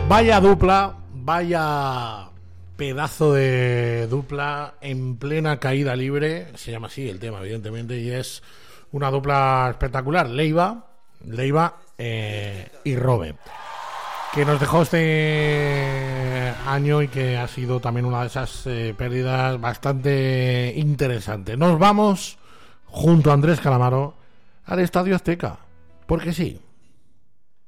Vaya dupla, vaya pedazo de dupla en plena caída libre, se llama así el tema evidentemente, y es una dupla espectacular, Leiva y Robe, que nos dejó este año y que ha sido también una de esas pérdidas bastante interesantes. Nos vamos junto a Andrés Calamaro al Estadio Azteca, porque sí.